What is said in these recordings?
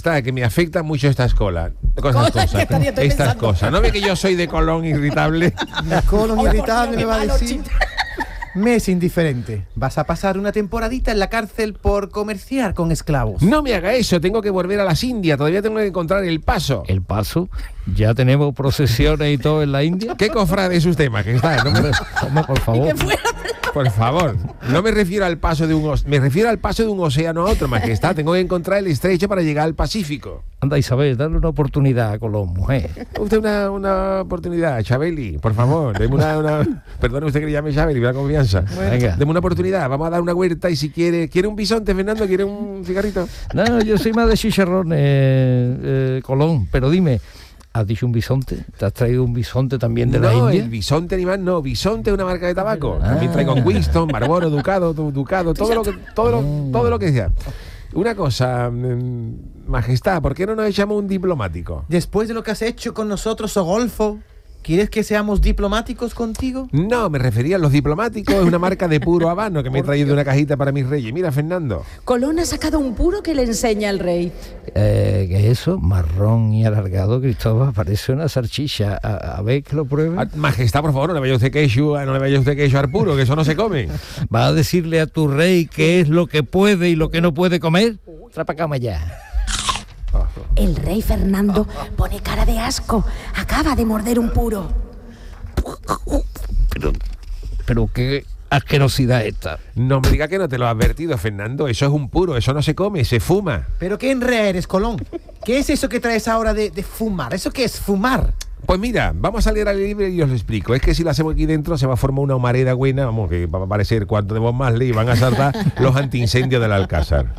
Majestad, que me afectan mucho estas cosas. Estas Estas cosas. ¿No ve que yo soy de colon irritable? De colon irritable me va a decir. Chiste. Me es indiferente. Vas a pasar una temporadita en la cárcel por comerciar con esclavos. No me haga eso, tengo que volver a las Indias. Todavía tengo que encontrar el paso. ¿El paso? ¿Ya tenemos procesiones y todo en la India? ¿Qué cofrade es usted, Majestad? No me... Hombre, por favor. Por favor, no me refiero al paso de un me refiero al paso de un océano a otro, Majestad. Tengo que encontrar el estrecho para llegar al Pacífico. Anda, Isabel, dale una oportunidad a Colón, mujer. Usted una oportunidad, Chabeli, por favor. Deme una... Perdone usted que le llame Chabeli, me da confianza. Venga. Deme una oportunidad, vamos a dar una vuelta y si quiere un bisonte, Fernando, ¿quiere un cigarrito? No, yo soy más de chicharrones, Colón, pero dime, ¿has dicho un bisonte? ¿Te has traído un bisonte también de la India? El bisonte animal no, bisonte es una marca de tabaco. También traigo Winston, Marlboro, Ducado, todo lo que sea. Una cosa, Majestad, ¿por qué no nos echamos un diplomático? Después de lo que has hecho con nosotros, Ogolfo, ¿quieres que seamos diplomáticos contigo? No, me refería a los diplomáticos, es una marca de puro habano que me he traído de una cajita para mis reyes. Mira, Fernando. Colón ha sacado un puro que le enseña al rey. ¿Qué es eso? Marrón y alargado, Cristóbal, parece una salchicha. A ver que lo pruebe. Majestad, por favor, no le vaya usted queso al puro, que eso no se come. ¿Va a decirle a tu rey qué es lo que puede y lo que no puede comer? Trapa cama ya. El rey Fernando pone cara de asco. Acaba de morder un puro. Pero qué asquerosidad esta. No me diga que no te lo he advertido, Fernando. Eso es un puro, eso no se come, se fuma. ¿Pero qué enrea eres, Colón? ¿Qué es eso que traes ahora de fumar? ¿Eso qué es fumar? Pues mira, vamos a salir al libre y os lo explico. Es que si lo hacemos aquí dentro se va a formar una humareda buena, vamos, que va a parecer cuanto de más le van a saltar los antiincendios del Alcázar.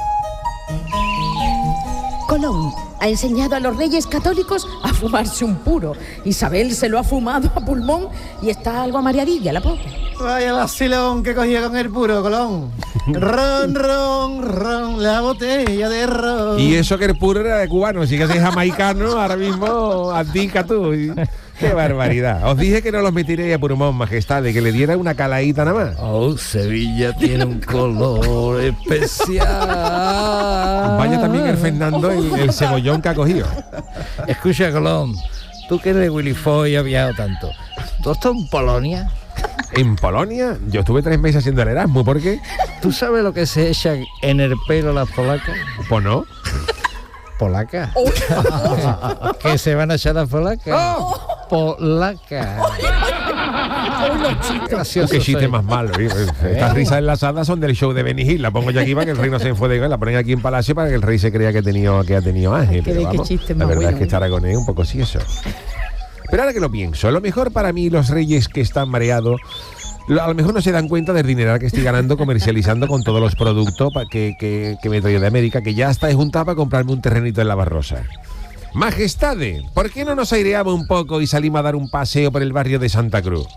Colón ha enseñado a los reyes católicos a fumarse un puro. Isabel se lo ha fumado a pulmón y está algo amareadilla, la pobre. Vaya vacilón que cogía con el puro, Colón. Ron, ron, ron, la botella de ron. Y eso que el puro era de cubano, si que es jamaicano, ahora mismo abdica tú. ¡Qué barbaridad! Os dije que no los metería a pulmón, Majestad, de que le diera una caladita nada más. Oh, Sevilla tiene un color especial. Vaya también el Fernando, el cebollón que ha cogido. Escucha, Colón, tú que eres Willy Foy y has viajado tanto, ¿tú has estado en Polonia? ¿En Polonia? Yo estuve 3 meses haciendo el Erasmus, ¿por qué? ¿Tú sabes lo que se echan en el pelo las polacas? Pues no. ¿Polacas? ¿Qué se van a echar las polacas? Polacas. Gracioso. Qué chiste soy. más malo. Estas risas enlazadas son del show de Benny Hill. La pongo yo aquí para que el rey no se enfade. La ponen aquí en Palacio para que el rey se crea que ha tenido Ángel. Qué chiste la más verdad bueno, es que estar con él un poco sí eso. Pero ahora que lo pienso, lo mejor para mí, los reyes que están mareados, a lo mejor no se dan cuenta del dineral que estoy ganando comercializando con todos los productos que me he traído de América, que ya está juntado para comprarme un terrenito en La Barrosa. Majestades, ¿por qué no nos aireamos un poco y salimos a dar un paseo por el barrio de Santa Cruz?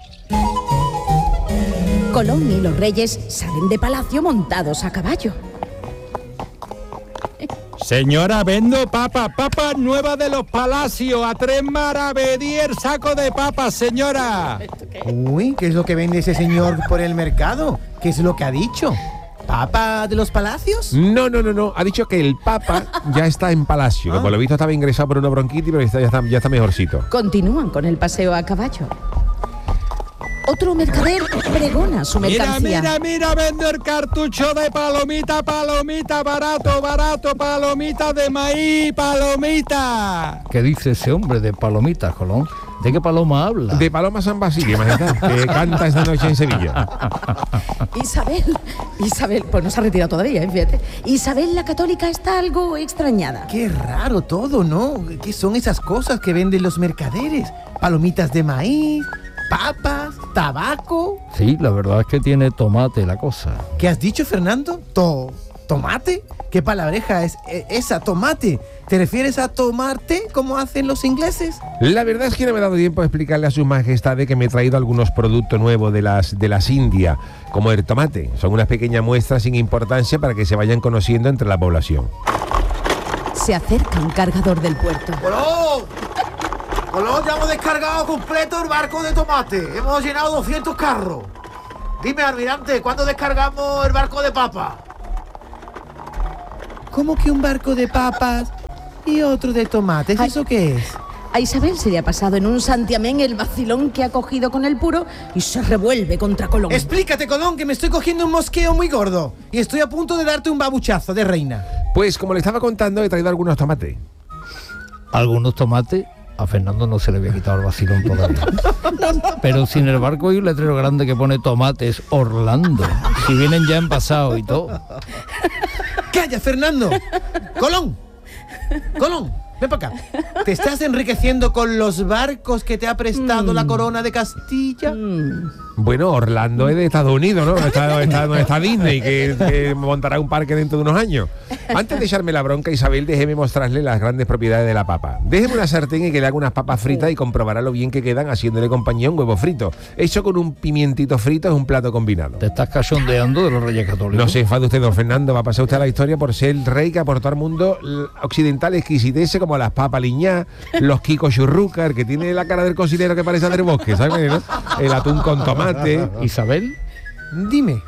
Colón y los reyes salen de palacio montados a caballo. Señora, vendo papas nuevas de los palacios, a 3 maravedí el saco de papas, señora. Uy, ¿qué es lo que vende ese señor por el mercado? ¿Qué es lo que ha dicho? ¿Papa de los palacios? No. Ha dicho que el Papa ya está en Palacio. Que por lo visto estaba ingresado por una bronquitis, pero ya está mejorcito. Continúan con el paseo a caballo. Otro mercader pregona su mercancía. Mira, vendo el cartucho de palomita, barato, palomita de maíz, palomita. ¿Qué dice ese hombre de palomitas, Colón? ¿De qué paloma habla? De Paloma San Basilio, Majestad, que canta esta noche en Sevilla. Isabel, pues no se ha retirado todavía, fíjate. Isabel la católica está algo extrañada. Qué raro todo, ¿no? ¿Qué son esas cosas que venden los mercaderes? Palomitas de maíz, papas, tabaco. Sí, la verdad es que tiene tomate la cosa. ¿Qué has dicho, Fernando? ¿Tomate? ¿Qué palabreja es esa, tomate? ¿Te refieres a tomar té como hacen los ingleses? La verdad es que no me he dado tiempo a explicarle a su majestad que me he traído algunos productos nuevos de las Indias, como el tomate. Son unas pequeñas muestras sin importancia para que se vayan conociendo entre la población. Se acerca un cargador del puerto. Colón, ya hemos descargado completo el barco de tomate. Hemos llenado 200 carros. Dime, almirante, ¿cuándo descargamos el barco de papas? ¿Cómo que un barco de papas? Y otro de tomates. Ay. ¿Eso qué es? A Isabel se le ha pasado en un santiamén el vacilón que ha cogido con el puro y se revuelve contra Colón. Explícate, Colón, que me estoy cogiendo un mosqueo muy gordo. Y estoy a punto de darte un babuchazo de reina. Pues como le estaba contando, he traído algunos tomates. Algunos tomates, a Fernando no se le había quitado el vacilón todavía. Pero sin embargo hay un letrero grande que pone tomates Orlando. Si vienen ya envasados y todo. ¡Calla, Fernando! ¡Colón! ¡Colón! Ven para acá. ¿Te estás enriqueciendo con los barcos que te ha prestado la corona de Castilla? Bueno, Orlando es de Estados Unidos, ¿no? No está Disney, que montará un parque dentro de unos años. Antes de echarme la bronca, Isabel, déjeme mostrarle las grandes propiedades de la papa. Déjeme una sartén y que le haga unas papas fritas y comprobará lo bien que quedan haciéndole compañía a un huevo frito. Hecho con un pimientito frito es un plato combinado. Te estás cachondeando de los Reyes Católicos. No se enfade usted, don Fernando, va a pasar usted a la historia por ser el rey que aportó al mundo occidental exquisitece como las papas liñá, los Kiko Churrucar, que tiene la cara del cocinero que parece del bosque, ¿sabes? ¿No? El atún con tomate. ¿Isabel? Dime.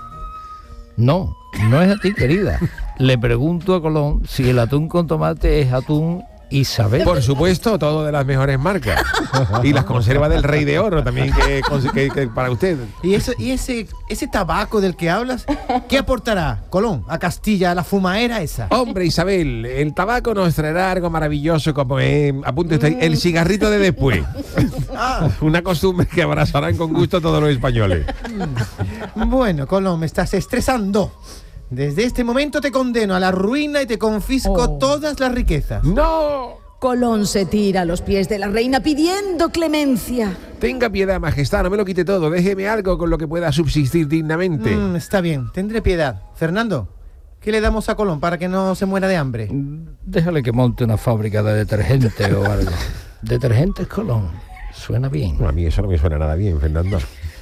No, no es a ti, querida. Le pregunto a Colón si el atún con tomate es atún Isabel. Por supuesto, todo de las mejores marcas. Y las conservas del Rey de Oro también, que para usted. ¿Y ese tabaco del que hablas, qué aportará, Colón, a Castilla, a la fumaera esa? Hombre, Isabel, el tabaco nos traerá algo maravilloso como, apunte usted, el cigarrito de después. Una costumbre que abrazarán con gusto todos los españoles. Bueno, Colón, me estás estresando. Desde este momento te condeno a la ruina y te confisco todas las riquezas. ¡No! Colón se tira a los pies de la reina pidiendo clemencia. Tenga piedad, majestad, no me lo quite todo. Déjeme algo con lo que pueda subsistir dignamente. Está bien, tendré piedad. Fernando, ¿qué le damos a Colón para que no se muera de hambre? Déjale que monte una fábrica de detergente o algo. Detergentes Colón. Suena bien. Bueno, a mí eso no me suena nada bien, Fernando.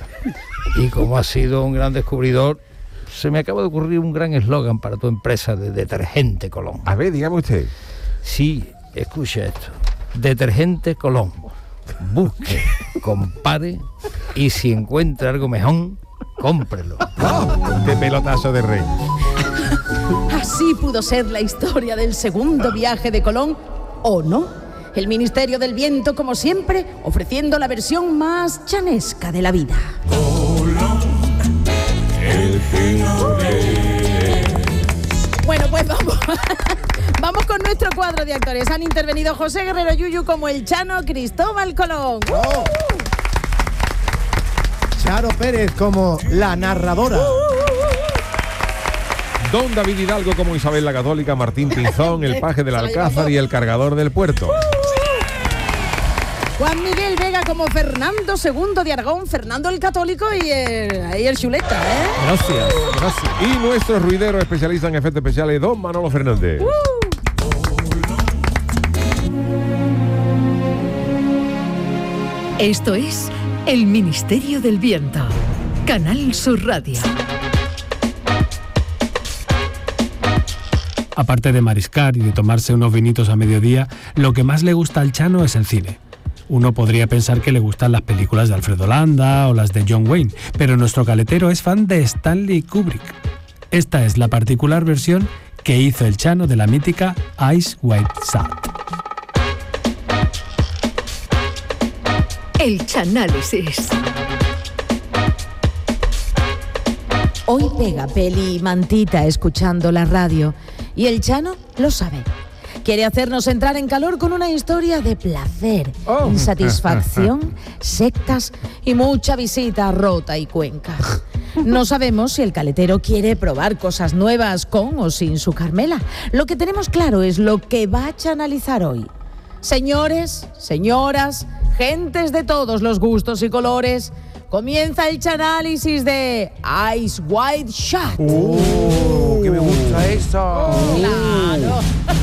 Y como has sido un gran descubridor, se me acaba de ocurrir un gran eslogan para tu empresa de detergente Colón. A ver, dígame usted. Sí, escucha esto. Detergente Colón. Busque, compare y si encuentra algo mejor, cómprelo. ¡Qué pelotazo de rey! Así pudo ser la historia del segundo viaje de Colón, ¿o no? El Ministerio del Viento, como siempre, ofreciendo la versión más chanesca de la vida. Bueno, pues vamos con nuestro cuadro de actores. Han intervenido José Guerrero Yuyu como el Chano, Cristóbal Colón. Charo Pérez como la narradora. Don David Hidalgo como Isabel la Católica, Martín Pinzón, el paje del Alcázar y el cargador del puerto. Juan Miguel Vega como Fernando II de Aragón, Fernando el Católico y el chuleta, ¿eh? Gracias. Y nuestro ruidero especialista en efectos especiales, don Manolo Fernández. Esto es El Ministerio del Viento, Canal Sur Radio. Aparte de mariscar y de tomarse unos vinitos a mediodía, lo que más le gusta al Chano es el cine. Uno podría pensar que le gustan las películas de Alfredo Landa o las de John Wayne, pero nuestro caletero es fan de Stanley Kubrick. Esta es la particular versión que hizo el Chano de la mítica Ice White Shut. El Chanálisis. Hoy pega peli y mantita escuchando la radio y el Chano lo sabe. Quiere hacernos entrar en calor con una historia de placer, insatisfacción, sectas y mucha visita a Rota y Cuenca. No sabemos si el caletero quiere probar cosas nuevas con o sin su Carmela. Lo que tenemos claro es lo que va a chanalizar hoy. Señores, señoras, gentes de todos los gustos y colores, comienza el chanálisis de Ice White Shut. ¡Que me gusta eso! ¡Claro!